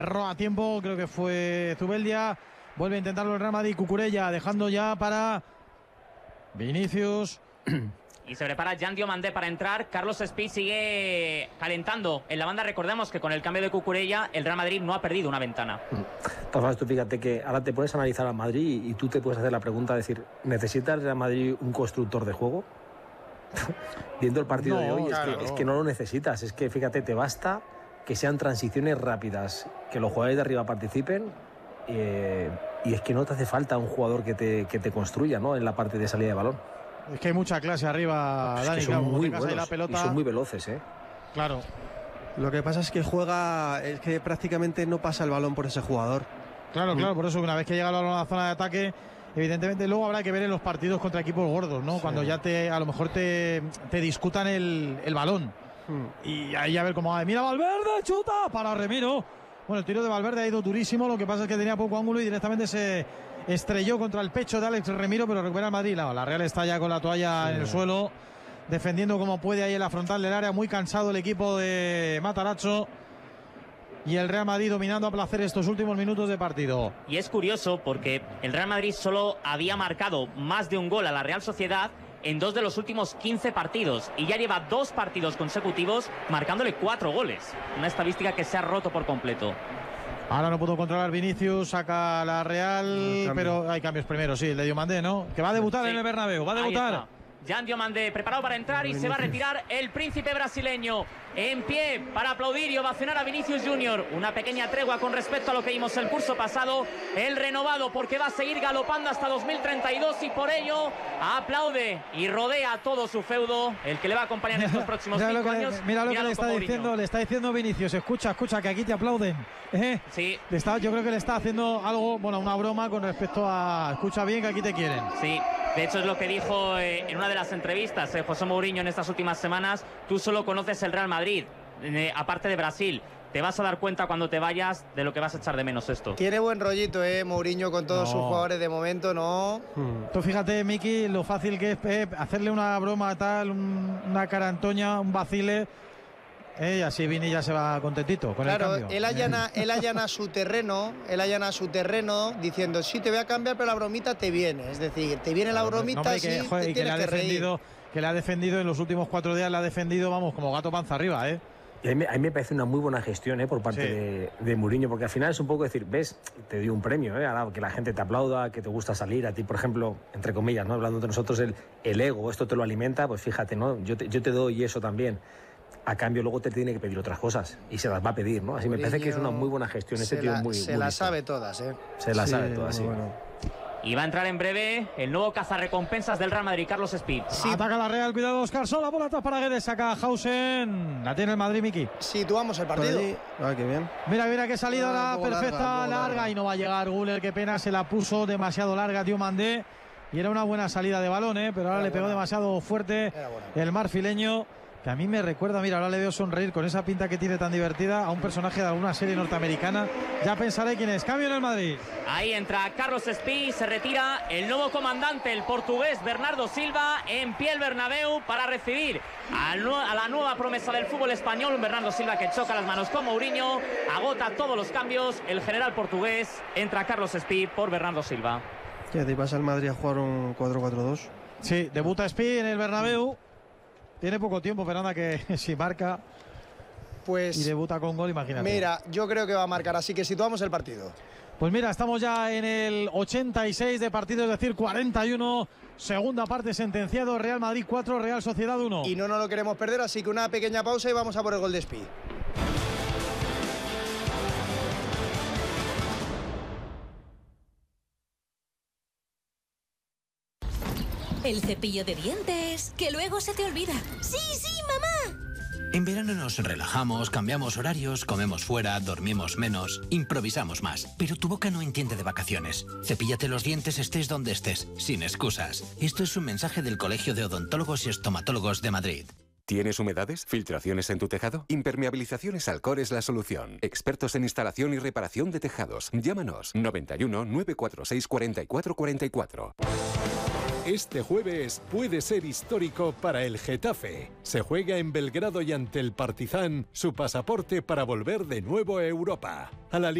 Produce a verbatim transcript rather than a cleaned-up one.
Erró a tiempo, creo que fue Zubeldia. Vuelve a intentarlo el Real Madrid. Cucurella dejando ya para Vinicius. Y se prepara Jan Diomandé para entrar. Carlos Espí sigue calentando en la banda. Recordemos que con el cambio de Cucurella el Real Madrid no ha perdido una ventana. Entonces, tú fíjate que ahora te puedes analizar al Madrid y tú te puedes hacer la pregunta de decir, ¿necesita el Real Madrid un constructor de juego? Viendo el partido no, de hoy, claro, es, que, no. es que no lo necesitas. Es que, fíjate, te basta que sean transiciones rápidas, que los jugadores de arriba participen, eh, y es que no te hace falta un jugador que te, que te construya, ¿no?, en la parte de salida de balón. Es que hay mucha clase arriba, Pues Dani, es que claro, son muy tengas ahí buenos la pelota. y son muy veloces, ¿eh? Claro. Lo que pasa es que juega, es que prácticamente no pasa el balón por ese jugador. Claro, claro, por eso que una vez que llega el balón a la zona de ataque, evidentemente luego habrá que ver en los partidos contra equipos gordos, ¿no? Sí. Cuando ya te, a lo mejor te, te discutan el, el balón. Hmm. Y ahí a ver cómo va. Mira Valverde, chuta para Remiro. Bueno, el tiro de Valverde ha ido durísimo, lo que pasa es que tenía poco ángulo y directamente se estrelló contra el pecho de Alex Remiro, pero recupera el Madrid. No, la Real está ya con la toalla sí. en el suelo, defendiendo como puede ahí en la frontal del área. Muy cansado el equipo de Matarazzo. Y el Real Madrid dominando a placer estos últimos minutos de partido. Y es curioso porque el Real Madrid solo había marcado más de un gol a la Real Sociedad en dos de los últimos quince partidos. Y ya lleva dos partidos consecutivos marcándole cuatro goles. Una estadística que se ha roto por completo. Ahora no pudo controlar Vinicius, saca la Real, no, pero hay cambios primero, sí, el de Diomandé, ¿no? Que va a debutar sí. en el Bernabéu, va a debutar. Jan Diomandé preparado para entrar y se va a retirar el príncipe brasileño. En pie para aplaudir y ovacionar a Vinicius Junior. Una pequeña tregua con respecto a lo que vimos el curso pasado. El renovado, porque va a seguir galopando hasta dos mil treinta y dos y por ello aplaude y rodea todo su feudo, el que le va a acompañar en estos próximos mira cinco lo que, años. Mira lo que le está diciendo, le está diciendo Vinicius. Escucha, escucha, que aquí te aplauden. ¿Eh? Sí. Le está, yo creo que le está haciendo algo, bueno, una broma con respecto a. Escucha bien, que aquí te quieren. Sí. De hecho es lo que dijo eh, en una de las entrevistas eh, José Mourinho en estas últimas semanas. Tú solo conoces el Real Madrid, eh, aparte de Brasil. Te vas a dar cuenta cuando te vayas de lo que vas a echar de menos esto. Tiene buen rollito, eh, Mourinho con todos no. sus jugadores de momento, ¿no? Hmm. Tú fíjate, Miki, lo fácil que es eh, hacerle una broma tal, un, una carantoña, un vacile. Eh, y así Vini ya se va contentito con claro, el cambio. Él allana, él allana su terreno, él allana su terreno diciendo, sí, te voy a cambiar, pero la bromita te viene. Es decir, te viene la bromita, no, y que, sí, joder, te y que le ha que defendido, reír. que le ha defendido en los últimos cuatro días, le ha defendido, vamos, como gato panza arriba, ¿eh? Y a mí, a mí me parece una muy buena gestión, ¿eh?, por parte sí. de, de Mourinho, porque al final es un poco decir, ves, te dio un premio, ¿eh?, ahora que la gente te aplauda, que te gusta salir, a ti, por ejemplo, entre comillas, ¿no?, hablando de nosotros, el, el ego, esto te lo alimenta, pues fíjate, ¿no?, yo te, yo te doy eso también. A cambio luego te tiene que pedir otras cosas y se las va a pedir, ¿no? Así me parece que es una muy buena gestión. Ese tío es muy Se las sabe todas, ¿eh? Se las sabe todas, sí. Bueno. Y va a entrar en breve el nuevo cazarrecompensas del Real Madrid, Carlos Espí. Sí. Ataca la Real, cuidado Oscar Sola, bola atrás para Guedes, saca Hausen. La tiene el Madrid, Miki. Situamos el partido. Ah, qué bien. Mira, mira qué salida ah, la perfecta, larga, larga, larga, y no va a llegar Güler, qué pena, se la puso demasiado larga, Diomandé. Y era una buena salida de balón, ¿eh? Pero ahora era le pegó buena. demasiado fuerte el marfileño. Que a mí me recuerda, mira, ahora le veo sonreír con esa pinta que tiene tan divertida a un personaje de alguna serie norteamericana. Ya pensaré quién es. Cambio en el Madrid. Ahí entra Carlos Espí, se retira el nuevo comandante, el portugués Bernardo Silva, en pie el Bernabéu para recibir a, a la nueva promesa del fútbol español. Un Bernardo Silva que choca las manos con Mourinho, agota todos los cambios. El general portugués, entra Carlos Espí por Bernardo Silva. ¿Qué, te vas al Madrid a jugar un cuatro cuatro dos? Sí, debuta Espí en el Bernabéu. Tiene poco tiempo, pero anda que si marca pues, y debuta con gol, imagínate. Mira, yo creo que va a marcar, así que situamos el partido. Pues mira, estamos ya en el ochenta y seis de partido, es decir, cuarenta y uno. Segunda parte sentenciado, Real Madrid cuatro, Real Sociedad uno. Y no nos lo queremos perder, así que una pequeña pausa y vamos a por el gol de Espí. El cepillo de dientes, que luego se te olvida. ¡Sí, sí, mamá! En verano nos relajamos, cambiamos horarios, comemos fuera, dormimos menos, improvisamos más. Pero tu boca no entiende de vacaciones. Cepíllate los dientes estés donde estés, sin excusas. Esto es un mensaje del Colegio de Odontólogos y Estomatólogos de Madrid. ¿Tienes humedades? ¿Filtraciones en tu tejado? Impermeabilizaciones Alcor es la solución. Expertos en instalación y reparación de tejados. Llámanos noventa y uno, nueve cuatro seis, cuarenta y cuatro cuarenta y cuatro. Este jueves puede ser histórico para el Getafe. Se juega en Belgrado y ante el Partizan su pasaporte para volver de nuevo a Europa. A la